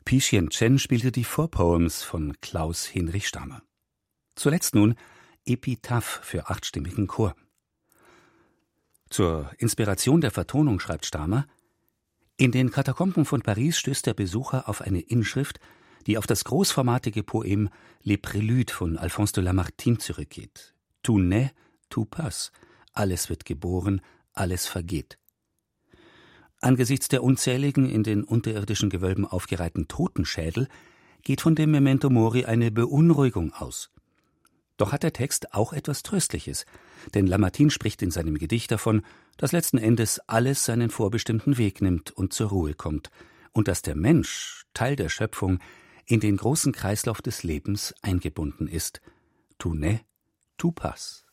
Pixien Chen spielte die Vorpoems von Klaus Hinrich Stamer. Zuletzt nun Epitaph für 8-stimmigen Chor. Zur Inspiration der Vertonung schreibt Stamer: In den Katakomben von Paris stößt der Besucher auf eine Inschrift, die auf das großformatige Poem Les Préludes von Alphonse de Lamartine zurückgeht. Tout naît, tout passe. Alles wird geboren, alles vergeht. Angesichts der unzähligen in den unterirdischen Gewölben aufgereihten Totenschädel geht von dem Memento Mori eine Beunruhigung aus. Doch hat der Text auch etwas Tröstliches, denn Lamartine spricht in seinem Gedicht davon, dass letzten Endes alles seinen vorbestimmten Weg nimmt und zur Ruhe kommt und dass der Mensch, Teil der Schöpfung, in den großen Kreislauf des Lebens eingebunden ist. Tout naît, tout passe.